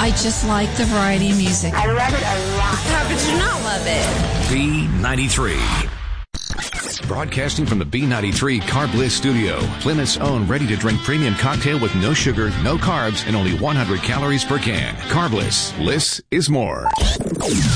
I just like the variety of music. I love it a lot. How could you not love it? B93. Broadcasting from the B93 Carb Bliss studio, Plymouth's own ready-to-drink premium cocktail with no sugar, no carbs, and only 100 calories per can. Carb Bliss. Bliss is more.